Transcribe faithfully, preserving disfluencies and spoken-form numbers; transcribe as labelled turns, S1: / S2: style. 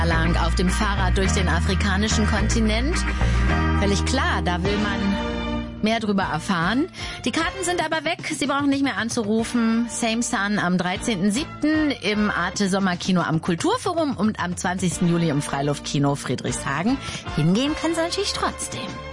S1: lang auf dem Fahrrad durch den afrikanischen Kontinent. Völlig klar, da will man mehr drüber erfahren. Die Karten sind aber weg, Sie brauchen nicht mehr anzurufen. Same Sun am dreizehnten siebten im Arte Sommerkino am Kulturforum und am zwanzigsten Juli im Freiluftkino Friedrichshagen. Hingehen können Sie natürlich trotzdem.